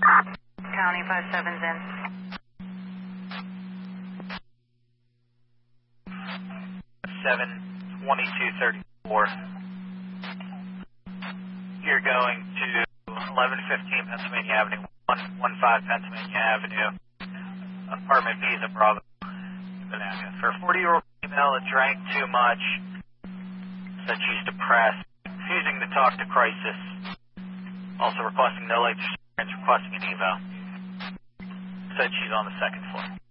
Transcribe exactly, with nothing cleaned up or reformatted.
County five seven's in. seven twenty-two thirty-four. You're going to eleven fifteen Pennsylvania Avenue, one fifteen Pennsylvania Avenue, apartment B is a Bravo. For a forty-year-old female that drank too much, said she's depressed, refusing to talk to crisis, also requesting no late requesting an eval. Said she's on the second floor.